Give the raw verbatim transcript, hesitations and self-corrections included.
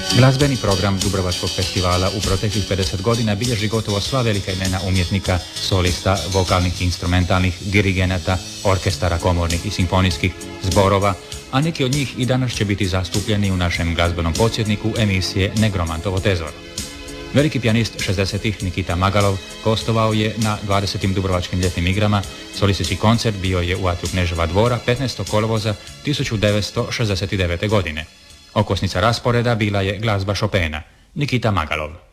Glazbeni program Dubrovačkog festivala u proteklih pedeset godina bilježi gotovo sva velika imena umjetnika, solista, vokalnih i instrumentalnih, dirigenata, orkestara komornih i simfonijskih, zborova, a neki od njih i danas će biti zastupljeni u našem glazbenom podsjetniku emisije Negromantovo tezoro. Veliki pijanist šezdesetih Nikita Magalov gostovao je na dvadesetim Dubrovačkim ljetnim igrama. Solistički koncert bio je u atriju Kneževa dvora petnaestog kolovoza tisuću devetsto šezdeset devete. godine. Okosnica rasporeda bila je glazba Chopina. Nikita Magalov.